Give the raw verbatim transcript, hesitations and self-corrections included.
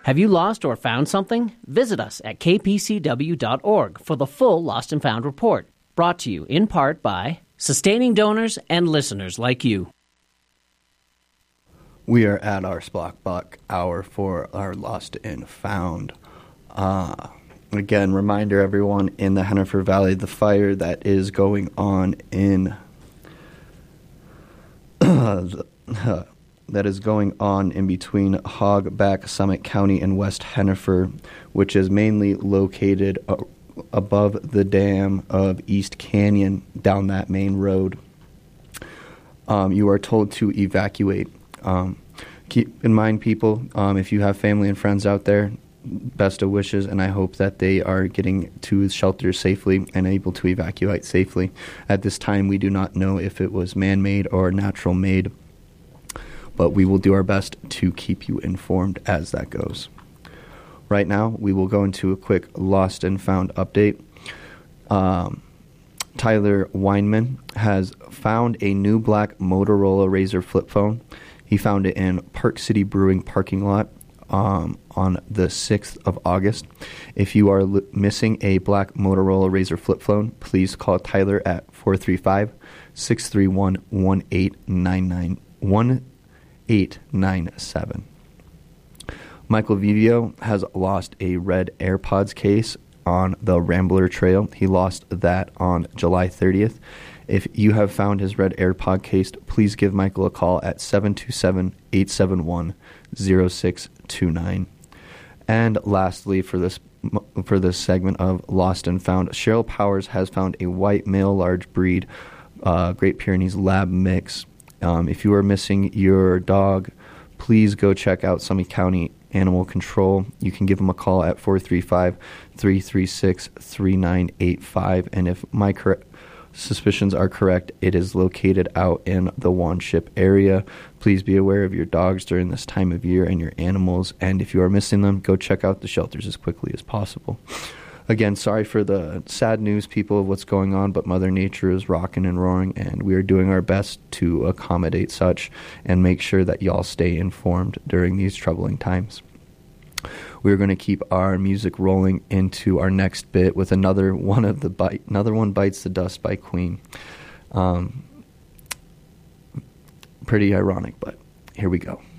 Have you lost or found something? Visit us at k p c w dot org for the full Lost and Found report, brought to you in part by sustaining donors and listeners like you. We are at our Splach Buck hour for our Lost and Found. Uh, again, reminder everyone in the Hennifer Valley, the fire that is going on in uh, that is going on in between Hogback, Summit County, and West Hennifer, which is mainly located uh, above the dam of East Canyon down that main road. Um, you are told to evacuate. Um, keep in mind, people, um, if you have family and friends out there, best of wishes, and I hope that they are getting to shelters safely and able to evacuate safely. At this time, we do not know if it was man-made or natural-made, but we will do our best to keep you informed as that goes. Right now, we will go into a quick Lost and Found update. Um, Tyler Weinman has found a new black Motorola Razr flip phone. He found it in Park City Brewing parking lot um, on the sixth of August. If you are l- missing a black Motorola Razr flip phone, please call Tyler at four three five, six three one, one eight nine nine, one eight nine seven. Michael Vivio has lost a red AirPods case on the Rambler Trail. He lost that on July thirtieth. If you have found his red AirPod case, please give Michael a call at seven two seven, eight seven one, zero six two nine. And lastly, for this for this segment of Lost and Found, Cheryl Powers has found a white male large breed uh, Great Pyrenees Lab mix. Um, if you are missing your dog, please go check out Summit County Animal Control. You can give them a call at four three five, three three six, three nine eight five. And if my cor- suspicions are correct, it is located out in the Wanship area. Please be aware of your dogs during this time of year and your animals. And if you are missing them, go check out the shelters as quickly as possible. Again, sorry for the sad news, people, of what's going on, but Mother Nature is rocking and roaring, and we are doing our best to accommodate such and make sure that y'all stay informed during these troubling times. We're going to keep our music rolling into our next bit with another one of the bite, another one bites the dust by Queen. Um, pretty ironic, but here we go.